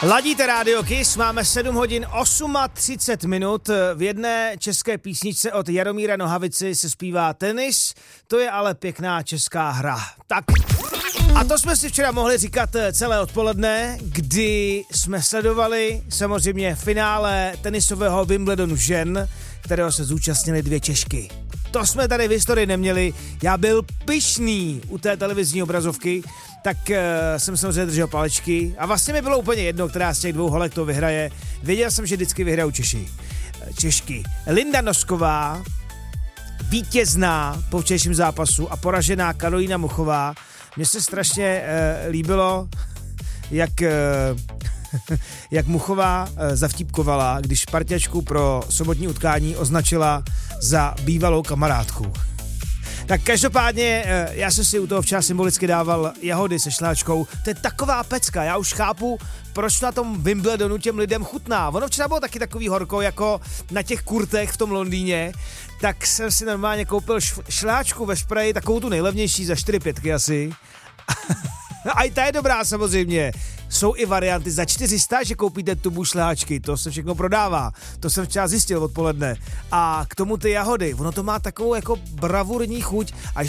Ladíte Rádio Kiss, máme 7 hodin 38 minut. V jedné české písničce od Jaromíra Nohavici se zpívá tenis, to je ale pěkná česká hra. Tak, a to jsme si včera mohli říkat celé odpoledne, kdy jsme sledovali samozřejmě finále tenisového Wimbledonu žen, kterého se zúčastnily 2 Češky. To jsme tady v historii neměli, já byl pyšný u té televizní obrazovky, tak jsem samozřejmě držel palečky a vlastně mi bylo úplně jedno, která z těch 2 holek to vyhraje. Věděl jsem, že vždycky vyhrajou Češky. Linda Nosková, vítězná po včerejším zápasu a poražená Karolína Muchová. Mně se strašně líbilo, jak Muchová zavtípkovala, když parťačku pro sobotní utkání označila za bývalou kamarádku. Tak každopádně, já jsem si u toho včera symbolicky dával jahody se šláčkou. To je taková pecka, já už chápu, proč na tom Wimbledonu těm lidem chutná. Ono včera bylo taky takový horko, jako na těch kurtech v tom Londýně, tak jsem si normálně koupil šláčku ve špreji, takovou tu nejlevnější za 4,5 asi. A i ta je dobrá samozřejmě. Jsou i varianty za 400, že koupíte tubu šleháčky, to se všechno prodává. To jsem včera zjistil odpoledne. A k tomu ty jahody, ono to má takovou jako bravurní chuť a